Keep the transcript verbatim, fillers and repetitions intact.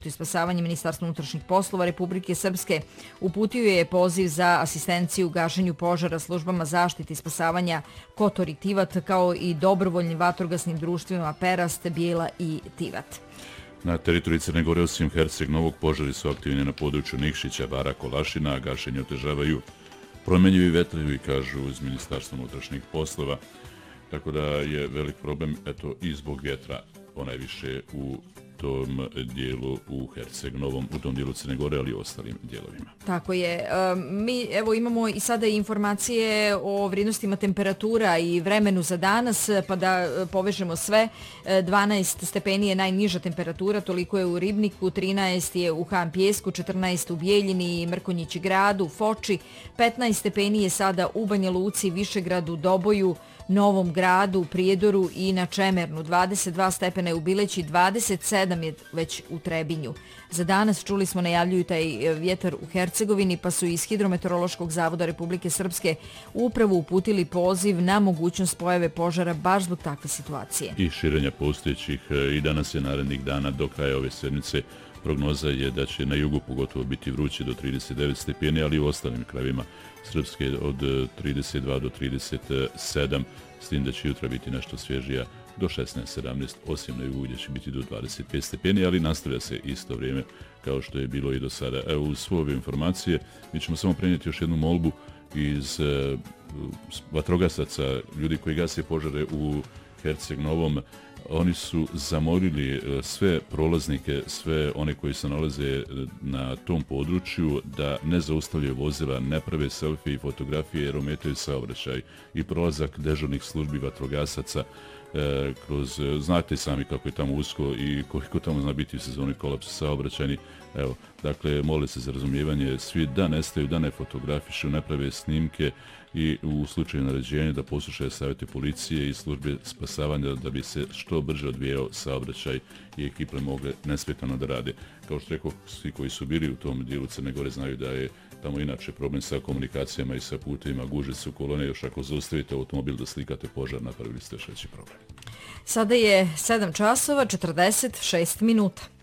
i spasavanje Ministarstva unutrašnjih poslova Republike Srpske uputio je poziv za asistenciju u gašenju požara službama zaštite i spasavanja Kotor i Tivat kao i dobrovoljnim vatrogasnim društvima Perast, Bijela i Tivat. Na teritoriji Crne Gore osim Herceg Novog požari su aktivni na području Nikšića, Bara, Kolašina, a gašenje otežavaju promenjivi vetrovi, kažu iz Ministarstva unutrašnjih poslova. Tako da je velik problem eto i zbog vjetra ponajviše u tom dijelu u Herceg Novom, u tom dijelu Crne Gore, ali i ostalim dijelovima. Tako je. Mi evo imamo i sada informacije o vrijednostima temperatura i vremenu za danas, pa da povežemo sve. dvanaest stepeni je najniža temperatura, toliko je u Ribniku, trinaest je u Han Pjesku, četrnaest u Bijeljini, Mrkonjići gradu, Foči, petnaest stepeni je sada u Banja Luci, Višegradu, Doboju, Novom Gradu, Prijedoru i na Čemernu. dvadeset dva stepena je u Bileći, dvadeset sedam je već u Trebinju. Za danas, čuli smo, najavljuju taj vjetar u Hercegovini, pa su iz Hidrometeorološkog zavoda Republike Srpske upravo uputili poziv na mogućnost pojave požara baš zbog takve situacije. I širenja postojećih i danas je narednih dana do kraja ove sedmice. Prognoza je da će na jugu pogotovo biti vruće do trideset devet stepeni, ali i u ostalim krajevima Srpske od trideset dva do trideset sedam, s tim da će jutra biti nešto svježija do šesnaest sedamnaest, osim na jugu gdje će biti do dvadeset pet stepeni, ali nastavlja se isto vrijeme kao što je bilo i do sada. Evo, uz sve ove informacije mi ćemo samo prenijeti još jednu molbu iz uh, vatrogasaca, ljudi koji gase požare u Herceg Novom. Oni su zamolili sve prolaznike, sve one koji se nalaze na tom području da ne zaustavljaju vozila, ne prave selfie i fotografije jer ometaju saobraćaj i prolazak dežurnih službi vatrogasaca e, kroz, znate sami kako je tamo usko i koliko tamo zna biti u sezoni kolaps saobraćajni. Evo, dakle, mole se za razumijevanje svi da nestaju, da ne fotografišu, ne prave snimke i u slučaju naređenja da poslušaju savjete policije i službe spasavanja da bi se što brže odvijao saobraćaj i ekipe mogle nesmetano da rade. Kao što rekao, svi koji su bili u tom dijelu Crne Gore znaju da je tamo inače problem sa komunikacijama i sa putevima, guže su kolone, još ako zaustavite automobil da slikate požar, napravili ste još veći problem. Sada je sedam časova četrdeset šest minuta.